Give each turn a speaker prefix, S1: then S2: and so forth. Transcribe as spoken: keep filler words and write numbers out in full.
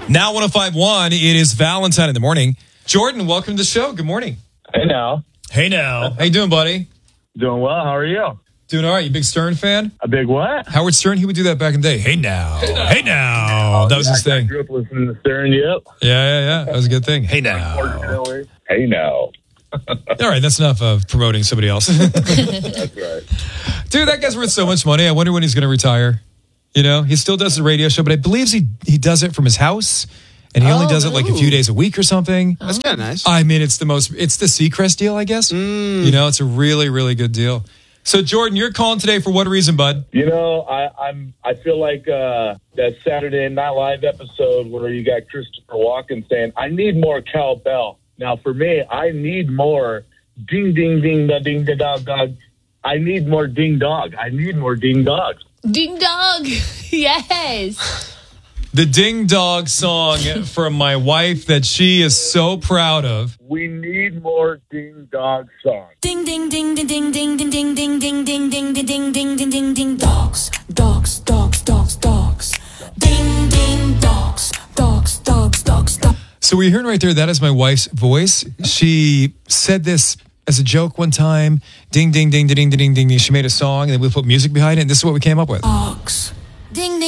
S1: Now one oh five point one, it is Valentine in the morning. Jordan, welcome to the show. Good morning.
S2: Hey now.
S1: Hey now. How you doing, buddy?
S2: Doing well. How are you?
S1: Doing all right. You a big Stern fan?
S2: A big what?
S1: Howard Stern, he would do that back in the day. Hey now. Hey now. Hey now. That was
S2: yeah,
S1: his thing.
S2: I grew up listening to Stern, yep.
S1: Yeah, yeah, yeah. That was a good thing. Hey now.
S2: Hey now.
S1: All right, that's enough of promoting somebody else.
S2: That's right.
S1: Dude, that guy's worth so much money. I wonder when he's going to retire. You know, he still does the radio show, but I believe he he does it from his house, and he
S3: Oh,
S1: only does it like a few days a week or something.
S3: That's kind of nice.
S1: I mean, it's the most, it's the Seacrest deal, I guess.
S3: Mm.
S1: You know, it's a really, really good deal. So, Jordan, you're calling today for what reason, bud?
S2: You know, I, I'm. I feel like uh, that Saturday Night Live episode where you got Christopher Walken saying, "I need more cowbell." Now, for me, I need more ding, ding, ding, da, ding, da, dog, dog. I need more ding dog. I need more ding dog.
S4: Ding dong. Yes.
S1: The Ding Dog song from my wife that she is so proud of.
S2: We need more ding dog songs.
S5: Ding ding ding ding ding ding ding ding ding ding ding ding ding ding ding ding ding ding dogs dogs dogs dogs dogs ding ding dogs dogs dogs dogs dogs.
S1: So we're hearing right there, that is my wife's voice. She said this as a joke one time. Ding, ding, ding, ding, ding, ding, ding. She made a song, and then we put music behind it, and this is what we came up with.
S5: Dogs. Ding ding.